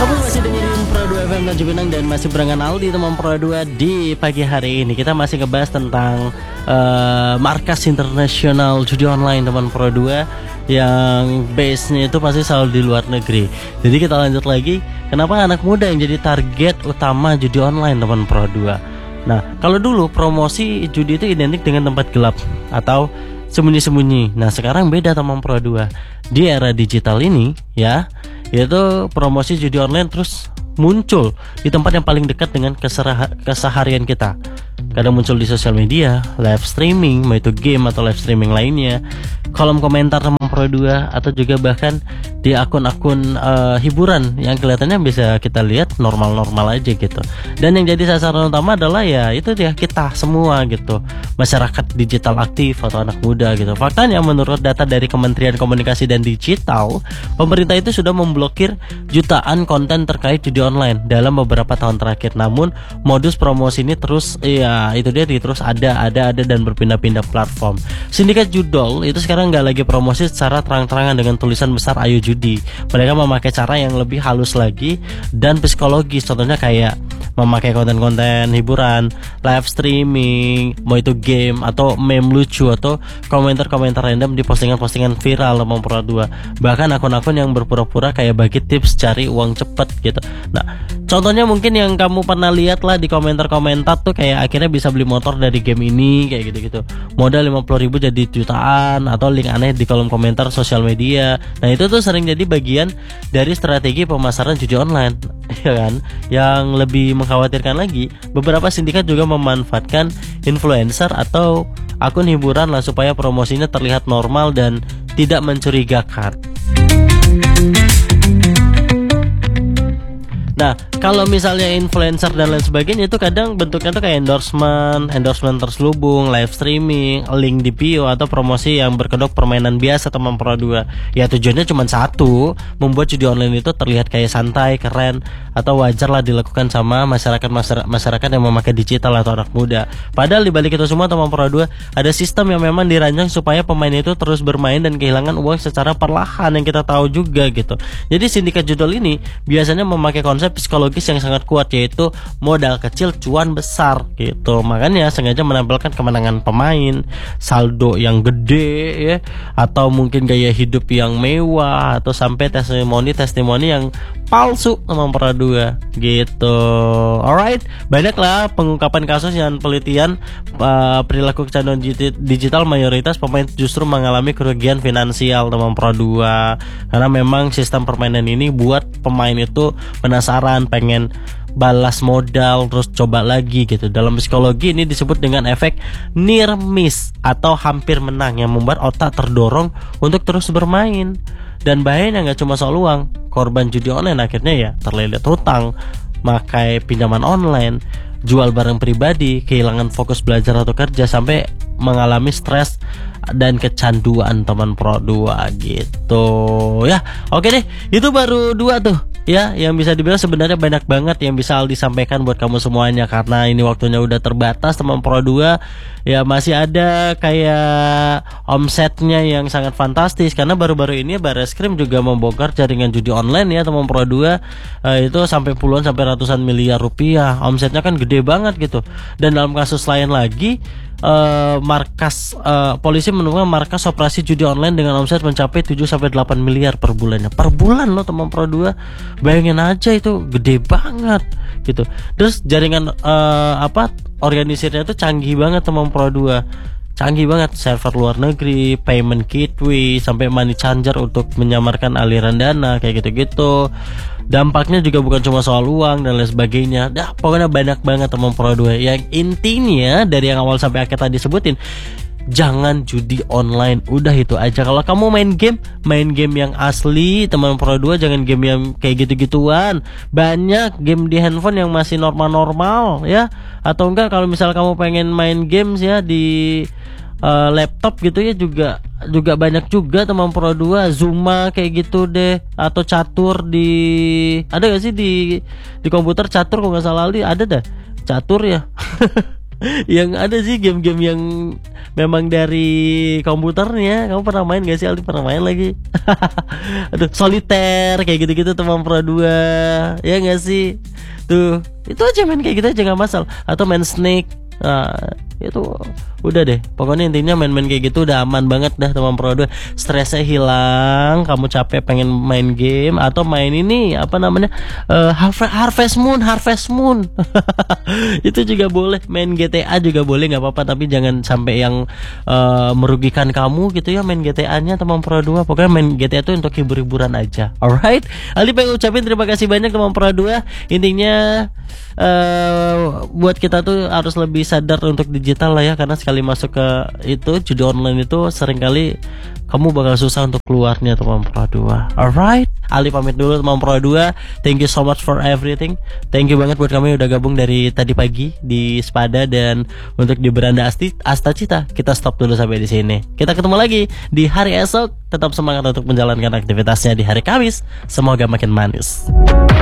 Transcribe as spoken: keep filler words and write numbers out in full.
Kamu masih dengerin Pro dua F M Tanjung Pinang dan masih barengan Aldi teman Pro dua di pagi hari ini. Kita masih ngebahas tentang uh, markas internasional judi online teman Pro dua yang base-nya itu pasti selalu di luar negeri. Jadi kita lanjut lagi, kenapa anak muda yang jadi target utama judi online teman Pro dua. Nah, kalau dulu promosi judi itu identik dengan tempat gelap atau sembunyi-sembunyi. Nah, sekarang beda teman Pro dua. Di era digital ini ya, itu promosi judi online terus muncul di tempat yang paling dekat dengan keseharian kita. Kadang muncul di sosial media, live streaming, mau itu game atau live streaming lainnya, kolom komentar teman Pro dua, atau juga bahkan di akun-akun uh, hiburan yang kelihatannya bisa kita lihat normal-normal aja gitu. Dan yang jadi sasaran utama adalah ya itu dia, kita semua gitu, masyarakat digital aktif atau anak muda gitu. Faktanya menurut data dari Kementerian Komunikasi dan Digital, pemerintah itu sudah memblokir jutaan konten terkait judi online dalam beberapa tahun terakhir. Namun modus promosi ini terus ya itu dia terus ada ada ada dan berpindah-pindah platform. Sindikat judol itu sekarang nggak lagi promosi secara terang-terangan dengan tulisan besar ayo judi. Mereka memakai cara yang lebih halus lagi dan psikologis. Contohnya kayak memakai konten-konten hiburan, live streaming, mau itu game atau meme lucu atau komentar-komentar random di postingan-postingan viral teman Pro dua. Bahkan akun-akun yang berpura-pura kayak bagi tips cari uang cepet gitu. Nah, contohnya mungkin yang kamu pernah lihat lah di komentar-komentar tuh kayak akhirnya bisa beli motor dari game ini kayak gitu-gitu. Modal lima puluh ribu jadi jutaan atau link aneh di kolom komentar sosial media. Nah, itu tuh sering jadi bagian dari strategi pemasaran judi online, ya kan? Yang lebih mengkhawatirkan lagi, beberapa sindikat juga memanfaatkan influencer atau akun hiburan lah supaya promosinya terlihat normal dan tidak mencurigakan. Nah, kalau misalnya influencer dan lain sebagainya itu kadang bentuknya tuh kayak endorsement, endorsement terselubung, live streaming, link di bio atau promosi yang berkedok permainan biasa teman Pro dua. Ya tujuannya cuma satu, membuat judi online itu terlihat kayak santai, keren atau wajar lah dilakukan sama masyarakat masyarakat yang memakai digital atau anak muda. Padahal di balik itu semua teman Pro dua ada sistem yang memang dirancang supaya pemain itu terus bermain dan kehilangan uang secara perlahan yang kita tahu juga gitu. Jadi sindikat judol ini biasanya memakai konsep psikologis yang sangat kuat, yaitu modal kecil cuan besar gitu. Makanya sengaja menampilkan kemenangan pemain, saldo yang gede ya, atau mungkin gaya hidup yang mewah, atau sampai testimoni testimoni yang palsu sama Pro dua gitu. Alright, banyaklah pengungkapan kasus yang penelitian uh, perilaku kecanduan digital. Mayoritas pemain justru mengalami kerugian finansial teman Pro dua, karena memang sistem permainan ini buat pemain itu penasaran, pengen balas modal terus coba lagi gitu. Dalam psikologi ini disebut dengan efek near miss atau hampir menang, yang membuat otak terdorong untuk terus bermain. Dan bahayanya nggak cuma soal uang, korban judi online akhirnya ya terlilit hutang, makai pinjaman online, jual barang pribadi, kehilangan fokus belajar atau kerja, sampai mengalami stres dan kecanduan teman Pro dua gitu ya. Oke deh, itu baru dua tuh ya yang bisa dibilang sebenarnya banyak banget yang bisa Aldi sampaikan buat kamu semuanya, karena ini waktunya udah terbatas teman Pro dua. Ya masih ada kayak omsetnya yang sangat fantastis, karena baru-baru ini Barreskrim juga membongkar jaringan judi online ya teman Pro dua. eh, itu sampai puluhan sampai ratusan miliar rupiah, omsetnya kan gede banget gitu. Dan dalam kasus lain lagi, Uh, markas uh, polisi menemukan markas operasi judi online dengan omset mencapai tujuh sampai delapan miliar per bulannya. Per bulan loh teman Pro dua. Bayangin aja, itu gede banget gitu. Terus jaringan uh, apa organisirnya itu canggih banget teman Pro dua. Canggih banget, server luar negeri, payment gateway, sampai money changer untuk menyamarkan aliran dana kayak gitu-gitu. Dampaknya juga bukan cuma soal uang dan lain sebagainya. Dah, pokoknya banyak banget teman Pro dua. Yang intinya dari yang awal sampai akhir tadi sebutin, jangan judi online, udah itu aja. Kalau kamu main game, main game yang asli teman Pro dua, jangan game yang kayak gitu-gituan. Banyak game di handphone yang masih normal-normal ya. Atau enggak kalau misal kamu pengen main games ya di uh, laptop gitu ya, juga juga banyak juga teman Pro dua. Zuma kayak gitu deh, atau catur di, ada gak sih di di komputer catur, kalau nggak salah Aldi ada dah catur ya. Yang ada sih game-game yang memang dari komputernya. Kamu pernah main gak sih? Aldi pernah main lagi. Aduh, soliter kayak gitu-gitu teman Pro dua. Ya gak sih? Tuh, itu aja main kayak gitu aja gak masalah. Atau main Snake. Nah, itu udah deh. Pokoknya intinya main-main kayak gitu udah aman banget dah teman Pro dua. Stresnya hilang, kamu capek pengen main game atau main ini apa namanya? Uh, Harvest Moon, Harvest Moon. Itu juga boleh. Main G T A juga boleh, nggak apa-apa, tapi jangan sampai yang uh, merugikan kamu gitu ya main G T A-nya teman Pro dua. Pokoknya main G T A itu untuk hibur-hiburan aja. Alright. Aldi pengen ucapin terima kasih banyak teman Pro dua. Intinya uh, buat kita tuh harus lebih sadar untuk digital lah ya, karena sekali masuk ke itu judi online itu seringkali kamu bakal susah untuk keluarnya teman Pro dua. Alright, Ali pamit dulu teman Pro dua. Thank you so much for everything. Thank you banget buat kamu yang udah gabung dari tadi pagi di Spada, dan untuk di Beranda Asti, Asta Cita kita stop dulu sampai di sini. Kita ketemu lagi di hari esok. Tetap semangat untuk menjalankan aktivitasnya di hari Kamis. Semoga makin manis.